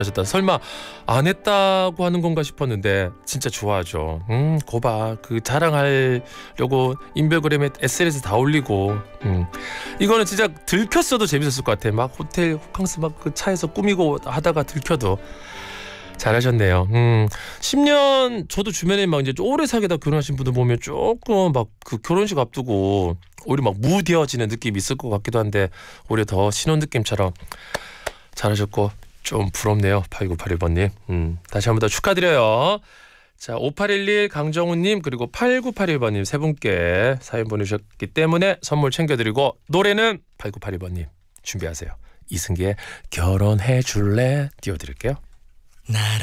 하셨다. 설마 안 했다고 하는 건가 싶었는데 진짜 좋아하죠. 거봐 그 자랑하려고 인별그램에 SNS에 다 올리고 이거는 진짜 들켰어도 재밌었을 것 같아. 막 호텔 호캉스 막 그 차에서 꾸미고 하다가 들켜도 잘하셨네요. 10년 저도 주변에 막 이제 오래 사귀다 결혼하신 분들 보면 조금 막 그 결혼식 앞두고 오히려 막 무뎌지는 느낌이 있을 것 같기도 한데 오히려 더 신혼 느낌처럼 잘하셨고 좀 부럽네요. 8981번님. 다시 한 번 더 축하드려요. 자, 5811 강정훈님 그리고 8981번님 세 분께 사연 보내주셨기 때문에 선물 챙겨드리고 노래는 8981번님 준비하세요. 이승기의 결혼해 줄래 띄워드릴게요.